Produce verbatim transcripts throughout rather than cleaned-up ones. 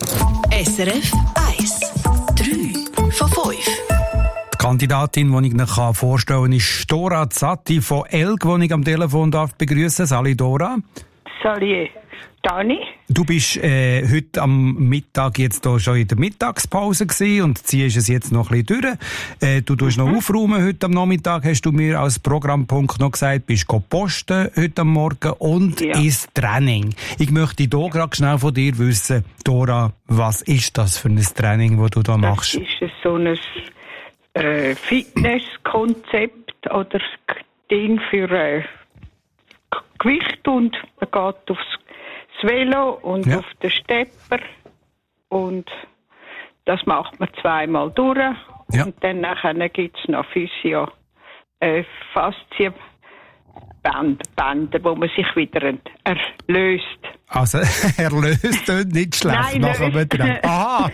S R F eins. drei von fünf. Die Kandidatin, die ich Ihnen vorstellen kann, ist Dora Zatti von Elg, die ich am Telefon darf begrüßen. Salut Dora. Salut Dani. Du bist äh, heute am Mittag jetzt hier schon in der Mittagspause gewesen und ziehst es jetzt noch ein bisschen durch. Äh, du tust mhm. noch aufräumen heute am Nachmittag, hast du mir als Programmpunkt noch gesagt, bist go posten heute am Morgen und ja. ins Training. Ich möchte hier gerade schnell von dir wissen, Dora, was ist das für ein Training, das du da machst? Das ist so ein äh, Fitnesskonzept oder Ding für äh, Gewicht und man geht aufs Velo und ja. auf den Stepper und das macht man zweimal durch ja. und dann nachher gibt es noch Physio äh, Faszienbänder, Bänder, wo man sich wieder erlöst. Also erlöst und nicht schlecht. Nein, nachher aha!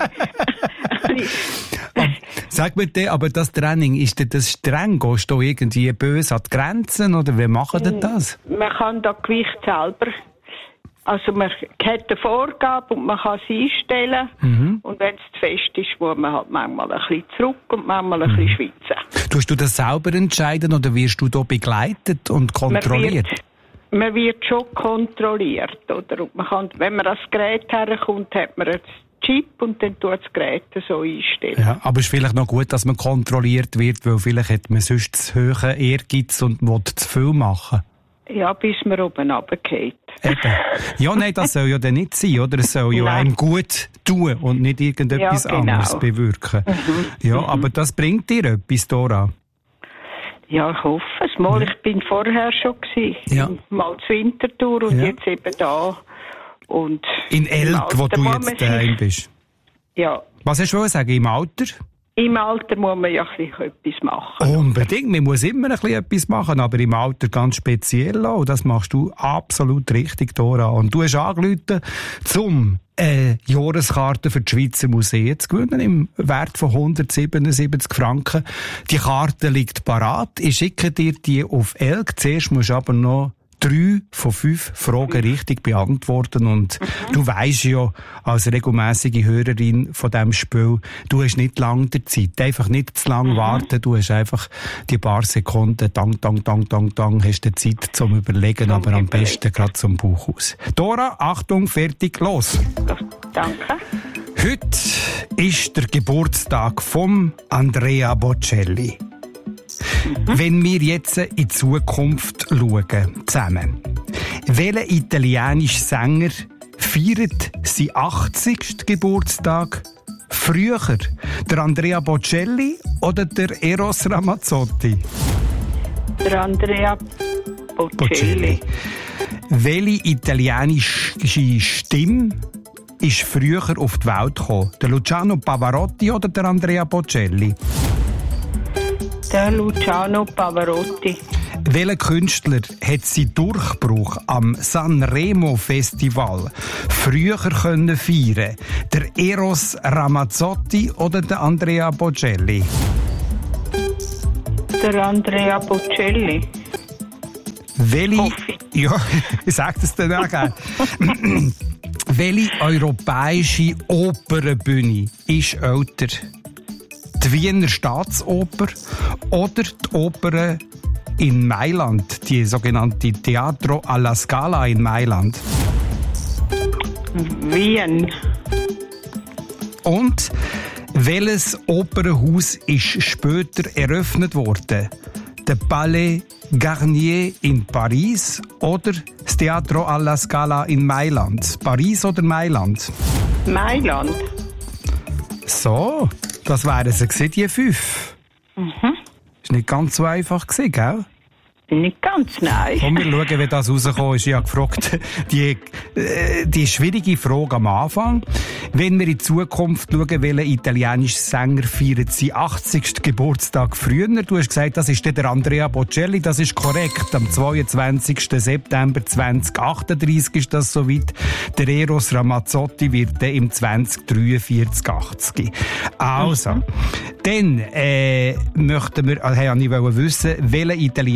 Sag mir dir, aber das Training, ist dir das streng? Gehst du irgendwie böse an die Grenzen oder wie machen denn das? Man kann das Gewicht selber, also man hat eine Vorgabe und man kann sie einstellen. Mhm. Und wenn es zu fest ist, muss man halt manchmal ein bisschen zurück und manchmal ein mhm. bisschen schwitzen. Tust du das selber entscheiden oder wirst du da begleitet und kontrolliert? Man wird, man wird schon kontrolliert, oder? Und man kann, wenn man an das Gerät herkommt, hat man ein Chip und dann tut das Gerät so einstellen. Ja, aber es ist vielleicht noch gut, dass man kontrolliert wird, weil vielleicht hat man sonst zu hohen Ehrgeiz und will zu viel machen. Ja, bis man oben runtergeht. Eben. Ja, nein, das soll ja dann nicht sein, oder? Es soll ja einem gut tun und nicht irgendetwas ja, genau. anderes bewirken. Mhm. Ja, mhm. aber das bringt dir etwas, Dora? Ja, ich hoffe es. Mal, ich bin vorher schon gewesen. Ja. Mal zur Wintertour und ja. jetzt eben da. Und in Elg, wo du jetzt daheim bist? Ja. Was hast du sagen, im Alter? Im Alter muss man ja ein bisschen etwas machen. Unbedingt, man muss immer ein bisschen etwas machen, aber im Alter ganz speziell auch. Das machst du absolut richtig, Dora. Und du hast angerufen, zum äh, Jahreskarte für die Schweizer Museen zu gewinnen, im Wert von hundertsiebenundsiebzig Franken. Die Karte liegt parat. Ich schicke dir die auf Elg. Zuerst musst du aber noch drei von fünf Fragen richtig beantworten und mhm. du weisst ja als regelmäßige Hörerin von diesem Spiel, du hast nicht lange der Zeit, einfach nicht zu lange mhm. warten, du hast einfach die paar Sekunden, dang, dang, dang, dang, dang, hast du Zeit zum Überlegen, zum aber am besten gerade zum Buch aus. Dora, Achtung, fertig, los! Danke. Heute ist der Geburtstag von Andrea Bocelli. Mhm. Wenn wir jetzt in die Zukunft schauen, zusammen, welcher italienische Sänger feiert seinen achtzigsten Geburtstag früher? Der Andrea Bocelli oder der Eros Ramazzotti? Der Andrea Bocelli. Bocelli. Welche italienische Stimme ist früher auf die Welt gekommen? Der Luciano Pavarotti oder der Andrea Bocelli? Der Luciano Pavarotti. Welcher Künstler hat seinen Durchbruch am Sanremo Festival früher können feiern? Der Eros Ramazzotti oder der Andrea Bocelli? Der Andrea Bocelli. Welche? Ja, ich sag das dann auch gerne. Welche europäische Opernbühne ist älter? Die Wiener Staatsoper oder die Oper in Mailand, die sogenannte Teatro alla Scala in Mailand? Wien. Und welches Opernhaus ist später eröffnet worden? Der Palais Garnier in Paris oder das Teatro alla Scala in Mailand? Paris oder Mailand? Mailand. So. Das wären sie gewesen, die fünf. Mhm. Ist nicht ganz so einfach gewesen, gell? Nicht ganz, nein. Komm, wir schauen, wie das rausgekommen ist. Ich habe gefragt, die, äh, die schwierige Frage am Anfang. Wenn wir in Zukunft schauen, welcher italienische Sänger feiert seinen achtzigsten Geburtstag früher? Du hast gesagt, das ist der Andrea Bocelli. Das ist korrekt. Am zweiundzwanzigsten September zweitausendachtunddreissig ist das soweit. Der Eros Ramazzotti wird dann im zweitausenddreiundvierzig achtzig. Also, mhm. dann äh, möchten wir, also, ich wollte wissen, welcher italienische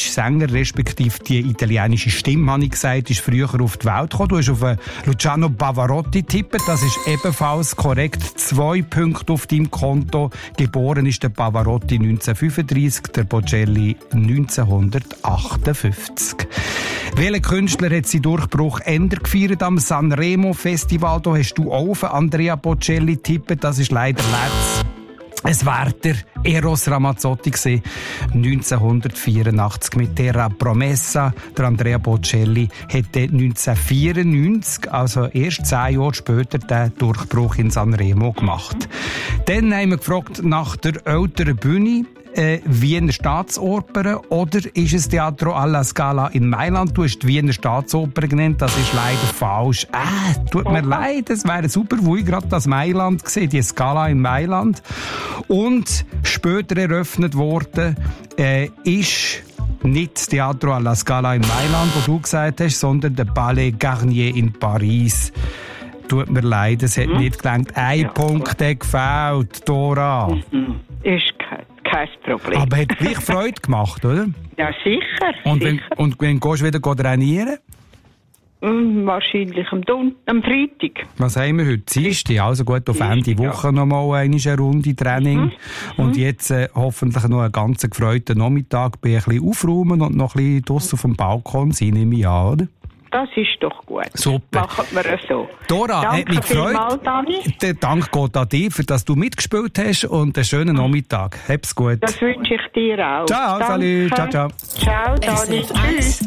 Sänger, respektive die italienische Stimme, habe ich gesagt, ist früher auf die Welt gekommen. Du hast auf Luciano Pavarotti tippet, das ist ebenfalls korrekt. Zwei Punkte auf deinem Konto. Geboren ist der Pavarotti neunzehnhundertfünfunddreissig, der Bocelli neunzehnhundertachtundfünfzig. Welcher Künstler hat seinen Durchbruch Ender gefeiert am Sanremo Festival? Da hast du auch auf Andrea Bocelli tippet, das ist leider letztes. Es war der Eros Ramazzotti gewesen, neunzehnhundertvierundachtzig mit Terra Promessa. Der Andrea Bocelli hätte neunzehnhundertvierundneunzig, also erst zehn Jahre später, den Durchbruch in Sanremo gemacht. Dann haben wir gefragt nach der älteren Bühne. Äh, Wiener Staatsoper oder ist es Teatro alla Scala in Mailand? Du hast die Wiener Staatsoper genannt, das ist leider falsch. Äh, tut mir leid, es wäre super, wo ich gerade das Mailand gesehen, die Scala in Mailand. Und später eröffnet worden äh, ist nicht das Teatro alla Scala in Mailand, wo du gesagt hast, sondern der Palais Garnier in Paris. Tut mir leid, es hat mhm. nicht gelangt. Ein ja, Punkt hat gefällt, Dora. Mhm. Ist kein Kein Problem. Aber hat gleich Freude gemacht, oder? Ja, sicher. Und wenn, sicher. und wenn gehst du wieder trainieren? Mm, wahrscheinlich am, Don- am Freitag. Was haben wir heute? Dienstag, also gut, auf Ende Woche ja. noch mal eine Runde Training. Mhm. Und mhm. jetzt äh, hoffentlich noch einen ganz gefreuten Nachmittag bei ein bisschen aufräumen und noch ein bisschen draussen auf dem Balkon sein, nehme ich an, oder? Das ist doch gut. Super. Machen wir es so. Dora, Danke hat mich gefreut. Mal, Dani. Der Dank geht an dich, für dass du mitgespielt hast und einen schönen Nachmittag. Hab's gut. Das wünsche ich dir auch. Ciao, Danke. salut. Ciao, ciao. Ciao, Dani. Tschüss.